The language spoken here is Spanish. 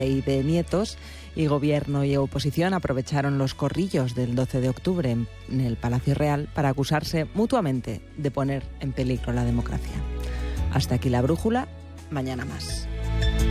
y de nietos, y gobierno y oposición aprovecharon los corrillos del 12 de octubre en el Palacio Real para acusarse mutuamente de poner en peligro la democracia. Hasta aquí la brújula, mañana más.